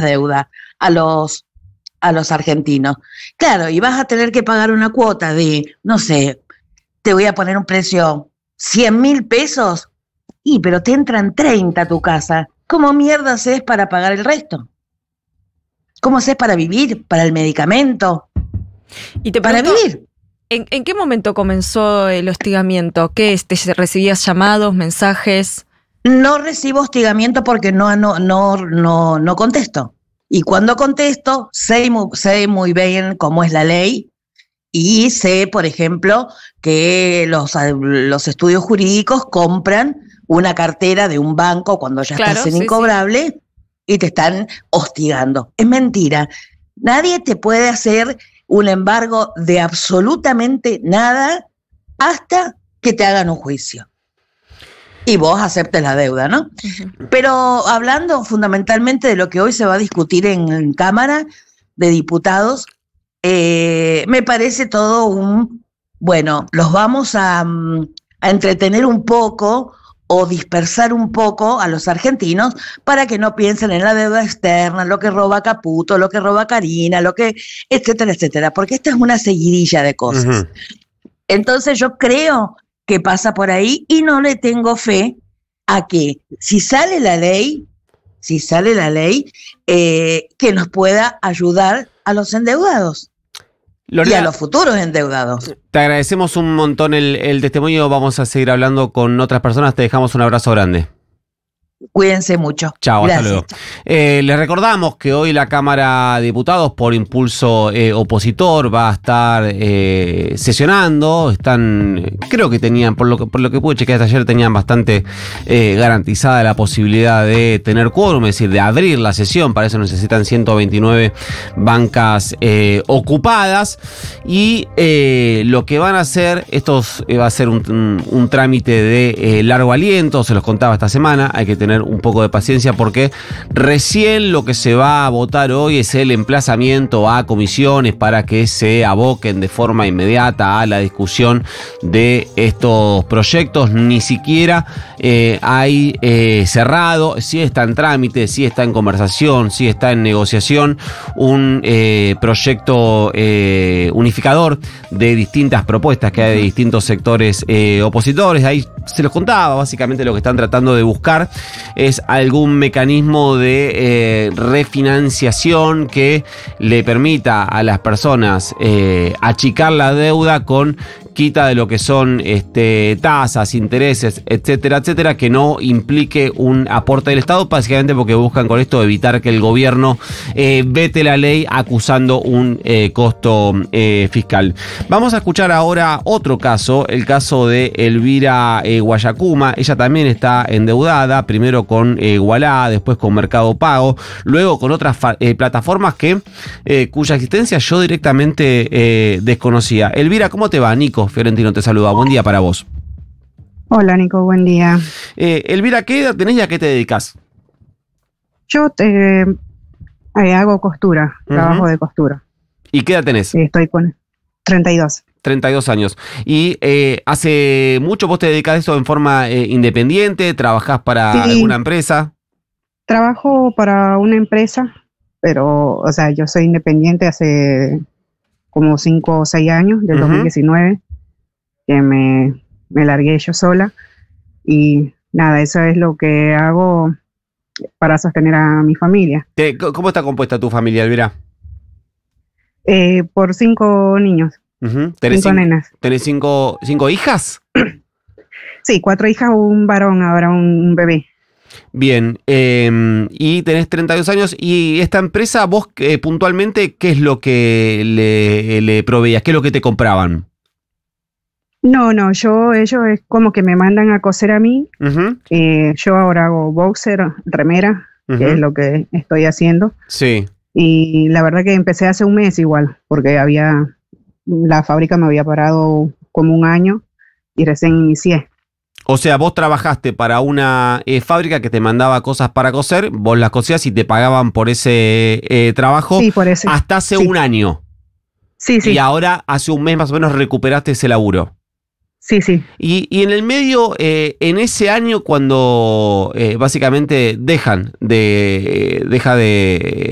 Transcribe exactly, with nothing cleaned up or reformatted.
deuda a los, a los argentinos. Claro, y vas a tener que pagar una cuota de, no sé, te voy a poner un precio, cien mil pesos, y pero te entran treinta a tu casa. ¿Cómo mierda haces para pagar el resto? ¿Cómo haces para vivir? ¿Para el medicamento? Y te para pregunto, vivir. ¿en, ¿en qué momento comenzó el hostigamiento? ¿Qué este, recibías llamados, mensajes? No recibo hostigamiento porque no, no, no, no, no contesto. Y cuando contesto, sé muy, sé muy bien cómo es la ley y sé, por ejemplo, que los, los estudios jurídicos compran una cartera de un banco cuando ya Claro, estás en sí, incobrable sí. y te están hostigando. Es mentira. Nadie te puede hacer un embargo de absolutamente nada hasta que te hagan un juicio. Y vos aceptes la deuda, ¿no? Uh-huh. Pero hablando fundamentalmente de lo que hoy se va a discutir en, en Cámara de Diputados, eh, me parece todo un, bueno, los vamos a, a entretener un poco o dispersar un poco a los argentinos para que no piensen en la deuda externa, lo que roba Caputo, lo que roba Karina, lo que, etcétera, etcétera, porque esta es una seguidilla de cosas. Uh-huh. Entonces yo creo que pasa por ahí y no le tengo fe a que si sale la ley, si sale la ley, eh, que nos pueda ayudar a los endeudados. Lorena, y a los futuros endeudados. Te agradecemos un montón el, el testimonio. Vamos a seguir hablando con otras personas. Te dejamos un abrazo grande. Cuídense mucho. Chao, hasta luego. Eh, les recordamos que hoy la Cámara de Diputados, por impulso eh, opositor, va a estar eh, sesionando. Están, creo que tenían, por lo que, por lo que pude chequear hasta ayer, tenían bastante eh, garantizada la posibilidad de tener quórum, es decir, de abrir la sesión. Para eso necesitan ciento veintinueve bancas eh, ocupadas. Y eh, lo que van a hacer, esto va a ser un, un, un trámite de eh, largo aliento, se los contaba esta semana, hay que tener un poco de paciencia porque recién lo que se va a votar hoy es el emplazamiento a comisiones para que se aboquen de forma inmediata a la discusión de estos proyectos. Ni siquiera eh, hay eh, cerrado, sí está en trámite, sí está en conversación, sí está en negociación un eh, proyecto eh, unificador de distintas propuestas que hay de distintos sectores eh, opositores. Ahí se los contaba, básicamente lo que están tratando de buscar es algún mecanismo de eh, refinanciación que le permita a las personas eh, achicar la deuda con quita de lo que son este, tasas, intereses, etcétera, etcétera, que no implique un aporte del Estado, básicamente porque buscan con esto evitar que el gobierno eh, vete la ley acusando un eh, costo eh, fiscal. Vamos a escuchar ahora otro caso, el caso de Elvira eh, Guayacuma. Ella también está endeudada, primero con eh, Ualá, después con Mercado Pago, luego con otras fa- eh, plataformas que eh, cuya existencia yo directamente eh, desconocía. Elvira, ¿cómo te va? Nico Fiorentino te saluda. Buen día para vos. Hola, Nico. Buen día. Eh, Elvira, ¿qué edad tenés y a qué te dedicas? Yo te, eh, hago costura, uh-huh. trabajo de costura. ¿Y qué edad tenés? Estoy con treinta y dos. treinta y dos años. ¿Y eh, hace mucho vos te dedicás a esto en forma eh, independiente? ¿Trabajás para sí. alguna empresa? Trabajo para una empresa, pero, o sea, yo soy independiente hace como cinco o seis años, del uh-huh. dos mil diecinueve. Que me, me largué yo sola y nada, eso es lo que hago para sostener a mi familia. ¿Cómo está compuesta tu familia, Elvira? Eh, por cinco niños, uh-huh. ¿Tenés cinco cinco, nenas. ¿Tenés cinco, cinco hijas? Sí, cuatro hijas, un varón, ahora un bebé. Bien, eh, y tenés treinta y dos años, y esta empresa, vos eh, puntualmente, ¿qué es lo que le, le proveías? ¿Qué es lo que te compraban? No, no, yo, ellos es como que me mandan a coser a mí. Uh-huh. Eh, yo ahora hago boxer, remera, uh-huh. que es lo que estoy haciendo. Sí. Y la verdad que empecé hace un mes igual, porque había, la fábrica me había parado como un año y recién inicié. O sea, vos trabajaste para una eh, fábrica que te mandaba cosas para coser, vos las cosías y te pagaban por ese eh, trabajo. Sí, por ese. Hasta hace sí. un año. Sí, sí. Y ahora, hace un mes más o menos, recuperaste ese laburo. Sí, sí. Y, y en el medio, eh, en ese año cuando eh, básicamente dejan de, deja de